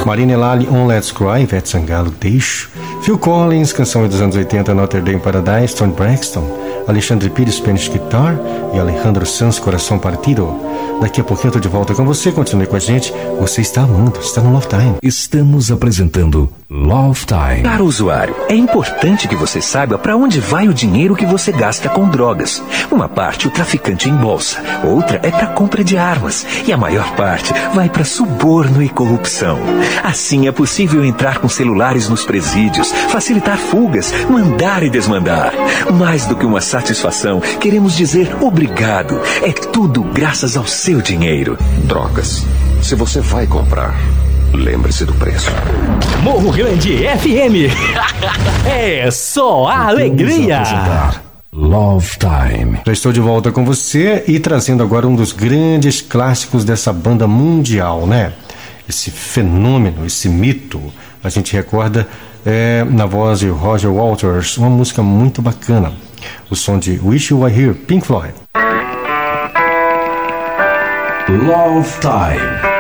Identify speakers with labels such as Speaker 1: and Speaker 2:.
Speaker 1: Marina Elali, On Let's Cry, Ivete Sangalo, Deixo. Phil Collins, canção dos anos 80, Notre Dame Paradise, Toni Braxton. Alexandre Pires, Spanish Guitar. E Alejandro Sanz, Coração Partido. Daqui a pouquinho eu tô de volta com você, continue com a gente. Você está amando, está no Love Time.
Speaker 2: Estamos apresentando Love Time.
Speaker 3: Para o usuário, é importante que você saiba para onde vai o dinheiro que você gasta com drogas. Uma parte o traficante embolsa, outra é para compra de armas e a maior parte vai para suborno e corrupção. Assim é possível entrar com celulares nos presídios, facilitar fugas, mandar e desmandar. Mais do que uma satisfação, queremos dizer obrigado. É tudo graças ao seu dinheiro.
Speaker 4: Drogas. Se você vai comprar, lembre-se do preço.
Speaker 5: Morro Grande FM. É só a alegria.
Speaker 2: Love Time.
Speaker 1: Já estou de volta com você e trazendo agora um dos grandes clássicos dessa banda mundial, né? Esse fenômeno, esse mito, a gente recorda na voz de Roger Waters, uma música muito bacana. O som de Wish You Were Here, Pink Floyd.
Speaker 2: Love Time.